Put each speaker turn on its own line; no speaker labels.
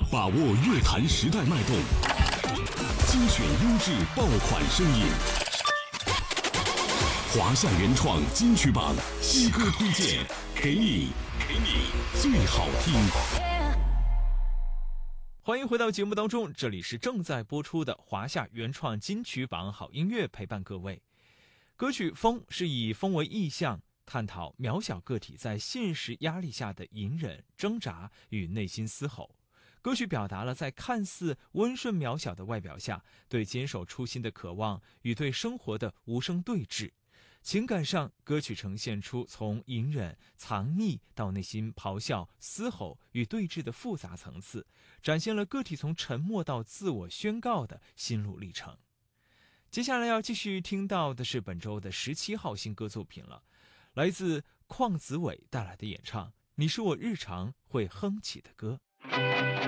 把握乐坛时代脉动，精选优质爆款声音。华夏原创金曲榜新歌推荐，给你最好听。
欢迎回到节目当中，这里是正在播出的华夏原创金曲榜好音乐，陪伴各位。歌曲《风》是以风为意象，探讨渺小个体在现实压力下的隐忍、挣扎与内心嘶吼。歌曲表达了在看似温顺渺小的外表下，对坚守初心的渴望与对生活的无声对峙。情感上，歌曲呈现出从隐忍、藏匿到内心咆哮、嘶吼与对峙的复杂层次，展现了个体从沉默到自我宣告的心路历程。接下来要继续听到的是本周的17号新歌作品了，来自邝子伟带来的演唱《你是我日常会哼起的歌》。